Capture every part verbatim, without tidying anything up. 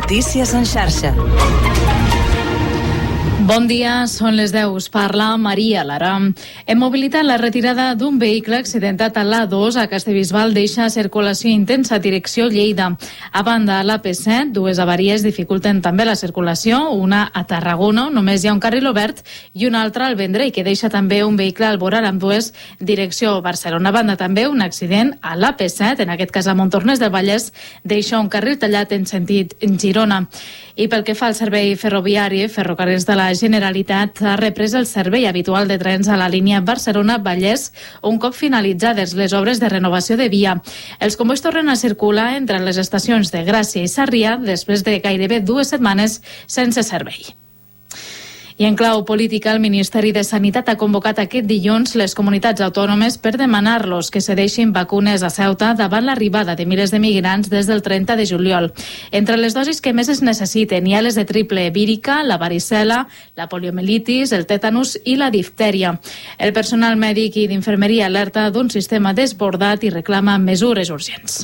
Notícies en xarxa. Bon dia, són les deu. Us parla Maria Lara. En mobilitat, la retirada d'un vehicle accidentat a l'A dos a Castellbisbal deixa circulació intensa a direcció Lleida. A banda, a l'A P set, dues avaries dificulten també la circulació, una a Tarragona, només hi ha un carril obert, i una altra al Vendrell, que deixa també un vehicle al voral amb dues direcció Barcelona. A banda, també un accident a l'A P set, en aquest cas a Montornès del Vallès, deixa un carril tallat en sentit Girona. I pel que fa al servei ferroviari, Ferrocarrils de la Generalitat ha reprès el servei habitual de trens a la línia Barcelona-Vallès un cop finalitzades les obres de renovació de via. Els convois tornen a circular entre les estacions de Gràcia i Sarrià després de gairebé dues setmanes sense servei. I en clau política, el Ministeri de Sanitat ha convocat aquest dilluns les comunitats autònomes per demanar-los que cedeixin vacunes a Ceuta davant l'arribada de milers de migrants des del trenta de juliol. Entre les dosis que més es necessiten hi ha les de triple vírica, la varicel·la, la poliomielitis, el tètanus i la diftèria. El personal mèdic i d'infermeria alerta d'un sistema desbordat i reclama mesures urgents.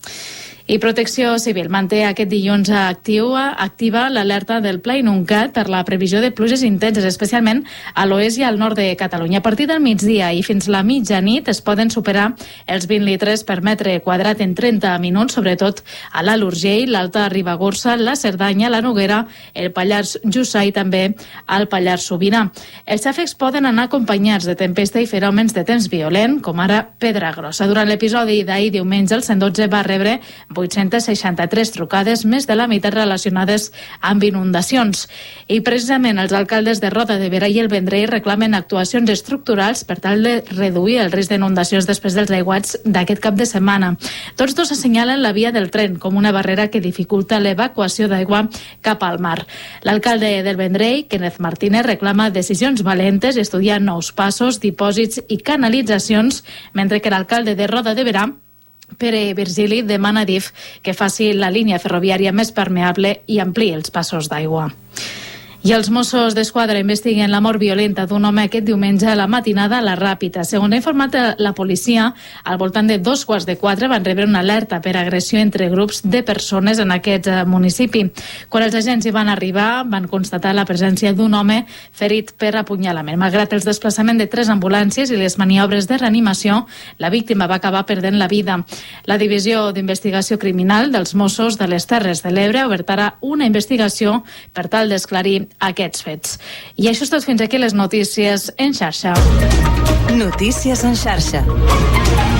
I Protecció Civil manté aquest dilluns activa, activa l'alerta del Pla Inuncat per la previsió de pluges intenses, especialment a l'oest i al nord de Catalunya. A partir del migdia i fins la mitjanit es poden superar els vint litres per metre quadrat en trenta minuts, sobretot a l'Alt Urgell, l'Alta Ribagorça, la Cerdanya, la Noguera, el Pallars Jussà i també al Pallars Sobirà. Els xàfecs poden anar acompanyats de tempesta i fenòmens de temps violent, com ara pedra grossa. Durant l'episodi d'ahir diumenge, el cent dotze va rebre vuit-centes seixanta-tres trucades, més de la meitat relacionades amb inundacions. I precisament els alcaldes de Roda de Berà i el Vendrell reclamen actuacions estructurals per tal de reduir el risc d'inundacions després dels aiguats d'aquest cap de setmana. Tots dos assenyalen la via del tren com una barrera que dificulta l'evacuació d'aigua cap al mar. L'alcalde del Vendrell, Kenneth Martínez, reclama decisions valentes i estudiar nous passos, dipòsits i canalitzacions, mentre que l'alcalde de Roda de Berà, Pere Virgili, demana a D I F que faci la línia ferroviària més permeable i ampliï els passos d'aigua. I els Mossos d'Esquadra investiguen la mort violenta d'un home aquest diumenge a la matinada a la Ràpita. Segons ha informat la policia, al voltant de dos quarts de quatre van rebre una alerta per agressió entre grups de persones en aquest municipi. Quan els agents hi van arribar, van constatar la presència d'un home ferit per apunyalament. Malgrat els desplaçaments de tres ambulàncies i les maniobres de reanimació, la víctima va acabar perdent la vida. La Divisió d'Investigació Criminal dels Mossos de les Terres de l'Ebre ha obert ara una investigació per tal d'esclarir aquests fets. I això és tot, fins aquí les notícies en xarxa. Notícies en xarxa.